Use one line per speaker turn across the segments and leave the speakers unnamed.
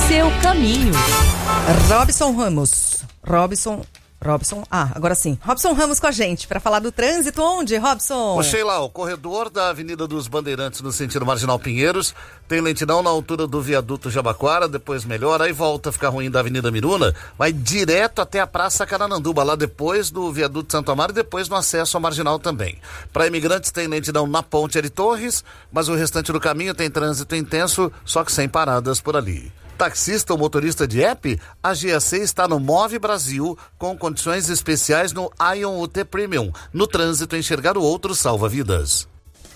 seu caminho.
Robson Ramos, agora sim. Robson Ramos com a gente para falar do trânsito. Onde, Robson?
Ô Sheila, o corredor da Avenida dos Bandeirantes no sentido Marginal Pinheiros tem lentidão na altura do viaduto Jabaquara, depois melhora, aí volta a ficar ruim da Avenida Miruna, vai direto até a Praça Carananduba, lá depois do viaduto Santo Amaro e depois no acesso ao Marginal também. Para imigrantes tem lentidão na Ponte Eri Torres, mas o restante do caminho tem trânsito intenso, só que sem paradas por ali. Taxista ou motorista de app, a GAC está no Move Brasil com condições especiais no Ion UT Premium. No trânsito, enxergar o outro salva vidas.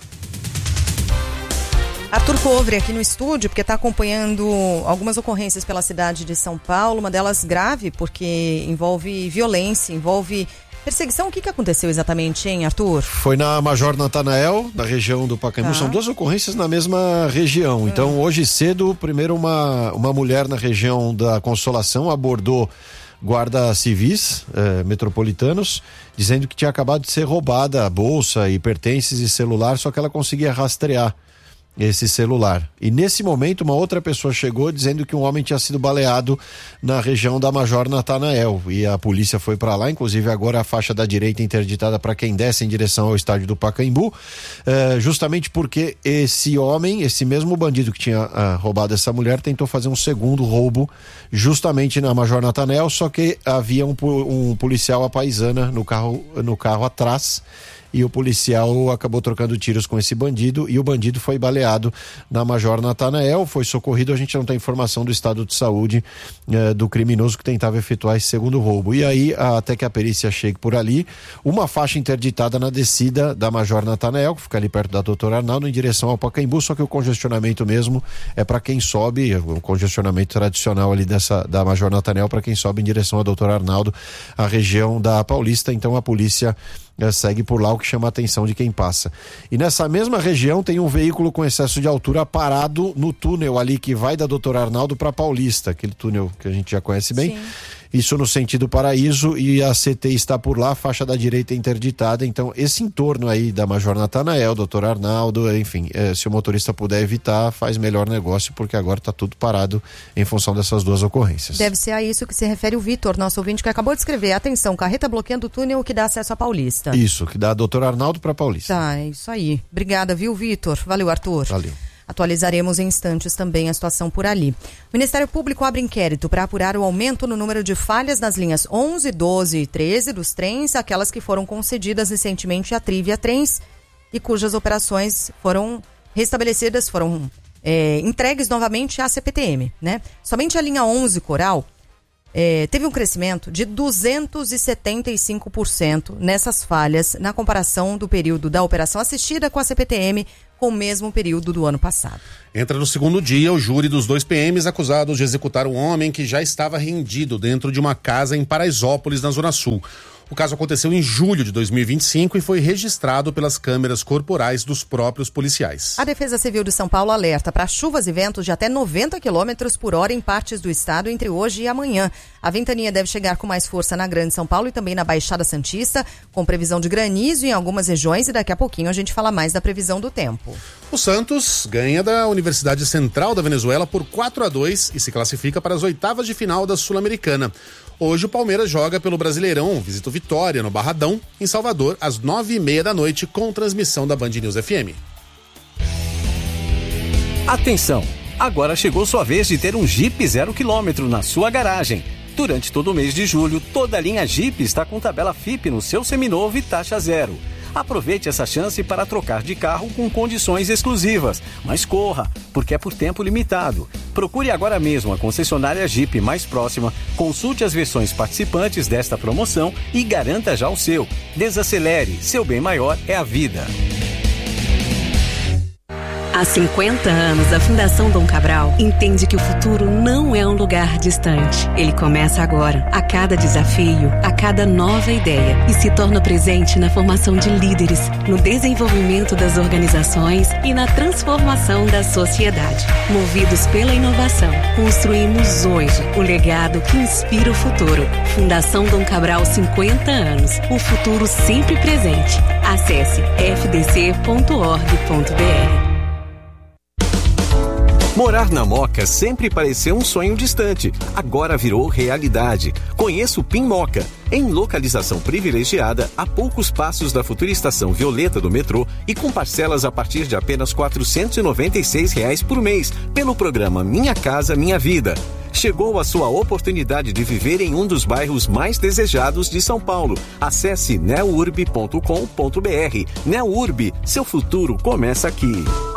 Arthur Covre aqui no estúdio, porque está acompanhando algumas ocorrências pela cidade de São Paulo, uma delas grave, porque envolve violência, envolve perseguição. O que aconteceu exatamente, hein, Arthur?
Foi na Major Natanael, na região do Pacaembu. São duas ocorrências na mesma região. Então, hoje cedo, primeiro uma mulher na região da Consolação abordou guardas civis metropolitanos, dizendo que tinha acabado de ser roubada a bolsa e pertences e celular, só que ela conseguia rastrear esse celular. E nesse momento uma outra pessoa chegou dizendo que um homem tinha sido baleado na região da Major Natanael, e a polícia foi para lá, inclusive agora a faixa da direita interditada para quem desce em direção ao estádio do Pacaembu, justamente porque esse homem, esse mesmo bandido que tinha roubado essa mulher, tentou fazer um segundo roubo justamente na Major Natanael, só que havia um policial à paisana no carro atrás, e o policial acabou trocando tiros com esse bandido e o bandido foi baleado na Major Natanael, foi socorrido. A gente não tem informação do estado de saúde do criminoso que tentava efetuar esse segundo roubo. E aí, até que a perícia chegue por ali, uma faixa interditada na descida da Major Natanael, que fica ali perto da Doutor Arnaldo, em direção ao Pacaembu, só que o congestionamento mesmo é para quem sobe, o congestionamento tradicional ali da Major Natanael para quem sobe em direção ao Doutor Arnaldo, a região da Paulista. Então a polícia segue por lá, o que chama a atenção de quem passa. E nessa mesma região tem um veículo com excesso de altura parado no túnel ali que vai da Doutor Arnaldo para Paulista, aquele túnel que a gente já conhece bem. Sim. Isso no sentido Paraíso, e a CT está por lá, a faixa da direita interditada. Então esse entorno aí da Major Natanael, Doutor Arnaldo, enfim, se o motorista puder evitar, faz melhor negócio, porque agora está tudo parado em função dessas duas ocorrências.
Deve ser a isso que se refere o Vitor, nosso ouvinte, que acabou de escrever: atenção, carreta bloqueando o túnel que dá acesso a Paulista.
Isso, que dá Doutor Arnaldo para Paulista.
Tá, é isso aí. Obrigada, viu, Vitor? Valeu, Arthur.
Valeu.
Atualizaremos em instantes também a situação por ali. O Ministério Público abre inquérito para apurar o aumento no número de falhas nas linhas 11, 12 e 13 dos trens, aquelas que foram concedidas recentemente à Trivia Trens e cujas operações foram restabelecidas, foram entregues novamente à CPTM, né? Somente a linha 11 Coral teve um crescimento de 275% nessas falhas na comparação do período da operação assistida com a CPTM com o mesmo período do ano passado.
Entra no segundo dia o júri dos 2 PMs acusados de executar um homem que já estava rendido dentro de uma casa em Paraisópolis, na Zona Sul. O caso aconteceu em julho de 2025 e foi registrado pelas câmeras corporais dos próprios policiais.
A Defesa Civil de São Paulo alerta para chuvas e ventos de até 90 km por hora em partes do estado entre hoje e amanhã. A ventania deve chegar com mais força na Grande São Paulo e também na Baixada Santista, com previsão de granizo em algumas regiões, e daqui a pouquinho a gente fala mais da previsão do tempo.
O Santos ganha da Universidade Central da Venezuela por 4-2 e se classifica para as oitavas de final da Sul-Americana. Hoje o Palmeiras joga pelo Brasileirão, visita o Vitória no Barradão, em Salvador, às 9h30 da noite, com transmissão da Band News FM.
Atenção! Agora chegou sua vez de ter um Jeep 0 km na sua garagem. Durante todo o mês de julho, toda a linha Jeep está com tabela FIP no seu seminovo e taxa zero. Aproveite essa chance para trocar de carro com condições exclusivas, mas corra, porque é por tempo limitado. Procure agora mesmo a concessionária Jeep mais próxima, consulte as versões participantes desta promoção e garanta já o seu. Desacelere, seu bem maior é a vida.
Há 50 anos, a Fundação Dom Cabral entende que o futuro não é um lugar distante. Ele começa agora, a cada desafio, a cada nova ideia, e se torna presente na formação de líderes, no desenvolvimento das organizações e na transformação da sociedade. Movidos pela inovação, construímos hoje o legado que inspira o futuro. Fundação Dom Cabral, 50 anos. O futuro sempre presente. Acesse fdc.org.br.
Morar na Moca sempre pareceu um sonho distante, agora virou realidade. Conheça o PIN Moca. Em localização privilegiada, a poucos passos da futura estação Violeta do metrô e com parcelas a partir de apenas R$ 496 por mês, pelo programa Minha Casa Minha Vida. Chegou a sua oportunidade de viver em um dos bairros mais desejados de São Paulo. Acesse neurb.com.br. Neurb, seu futuro começa aqui.